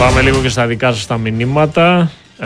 Πάμε λίγο και στα δικά σας τα μηνύματα.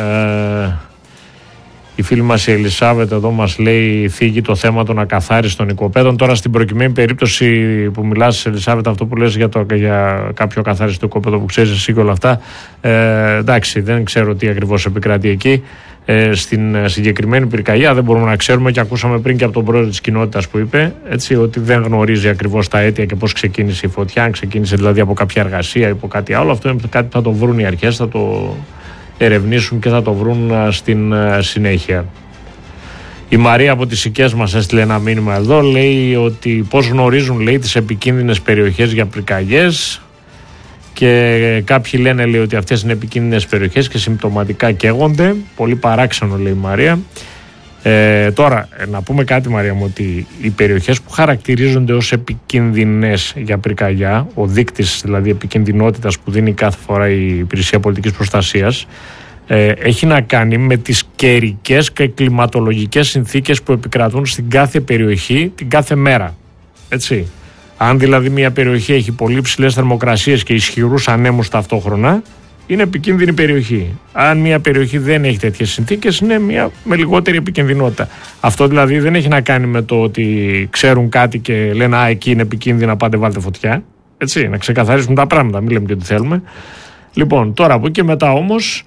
Η φίλη μας η Ελισάβετ εδώ μας λέει θίγει το θέμα των ακαθάριστων οικοπαίδων. Τώρα στην προκειμένη περίπτωση που μιλάς, Ελισάβετ, αυτό που λες για κάποιο ακαθάριστο οικοπαίδο που ξέρεις εσύ και όλα αυτά, εντάξει, δεν ξέρω τι ακριβώς επικρατεί εκεί. Στην συγκεκριμένη πυρκαγιά δεν μπορούμε να ξέρουμε, και ακούσαμε πριν και από τον πρόεδρο της κοινότητας που είπε έτσι, ότι δεν γνωρίζει ακριβώς τα αίτια και πώς ξεκίνησε η φωτιά, αν ξεκίνησε δηλαδή από κάποια εργασία ή από κάτι άλλο. Αυτό είναι κάτι που θα το βρουν οι αρχές, θα το ερευνήσουν και θα το βρουν στην συνέχεια. Η Μαρία από τις Σικές μας έστειλε ένα μήνυμα εδώ, λέει ότι πώς γνωρίζουν, λέει, τις επικίνδυνες περιοχές για πυρκαγιές, και κάποιοι λένε, λέει, ότι αυτές είναι επικίνδυνες περιοχές και συμπτωματικά καίγονται. Πολύ παράξενο, λέει η Μαρία. Τώρα να πούμε κάτι, Μαρία μου, ότι οι περιοχές που χαρακτηρίζονται ως επικίνδυνες για πυρκαγιά, ο δείκτης δηλαδή επικινδυνότητας που δίνει κάθε φορά η Υπηρεσία Πολιτικής Προστασίας, έχει να κάνει με τις καιρικές και κλιματολογικές συνθήκες που επικρατούν στην κάθε περιοχή την κάθε μέρα. Έτσι. Αν δηλαδή μια περιοχή έχει πολύ ψηλές θερμοκρασίες και ισχυρούς ανέμους ταυτόχρονα, είναι επικίνδυνη περιοχή. Αν μια περιοχή δεν έχει τέτοιες συνθήκες, είναι μια με λιγότερη επικινδυνότητα. Αυτό δηλαδή δεν έχει να κάνει με το ότι ξέρουν κάτι και λένε «Α, εκεί είναι επικίνδυνα, πάτε βάλτε φωτιά». Έτσι, να ξεκαθαρίσουμε τα πράγματα, μην λέμε και ό,τι θέλουμε. Λοιπόν, τώρα από εκεί και μετά όμως,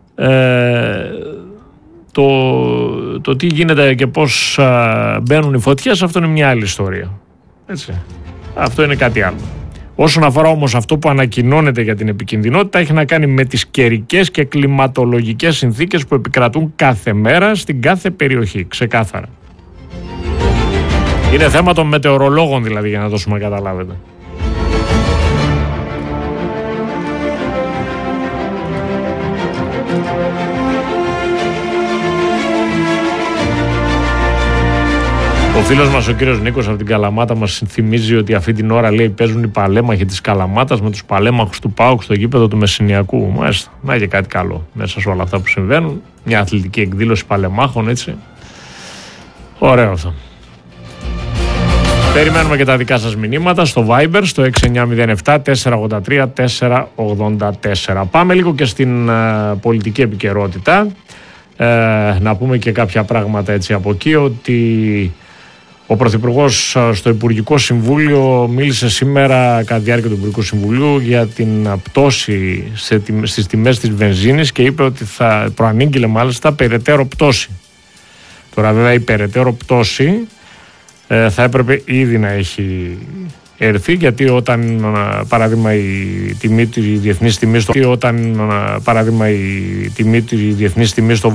το τι γίνεται και πώς μπαίνουν οι φωτιές, αυτό είναι μια άλλη ιστορία. Έτσι. Αυτό είναι κάτι άλλο. Όσον αφορά όμως αυτό που ανακοινώνεται για την επικινδυνότητα, έχει να κάνει με τις καιρικές και κλιματολογικές συνθήκες που επικρατούν κάθε μέρα στην κάθε περιοχή, ξεκάθαρα. Είναι θέμα των μετεωρολόγων δηλαδή, για να δώσουμε να καταλάβετε. Ο φίλος μας ο κύριος Νίκος από την Καλαμάτα μας θυμίζει ότι αυτή την ώρα, λέει, παίζουν οι παλέμαχοι της Καλαμάτας με τους παλέμαχους του ΠΑΟΚ στο γήπεδο του Μεσσηνιακού. Μάλιστα, να και κάτι καλό μέσα σε όλα αυτά που συμβαίνουν. Μια αθλητική εκδήλωση παλεμάχων, έτσι. Ωραίο αυτό. Περιμένουμε και τα δικά σας μηνύματα στο Viber, στο 6907 483 484. Πάμε λίγο και στην πολιτική επικαιρότητα. Να πούμε και κάποια πράγματα έτσι από εκεί, ότι ο Πρωθυπουργός στο Υπουργικό Συμβούλιο μίλησε σήμερα κατά τη διάρκεια του Υπουργικού Συμβουλίου για την πτώση στις τιμές της βενζίνης και είπε ότι θα προανήγγειλε μάλιστα περαιτέρω πτώση. Τώρα βέβαια η περαιτέρω πτώση θα έπρεπε ήδη να έχει έρθει, γιατί όταν παράδειγμα η διεθνής τιμή στο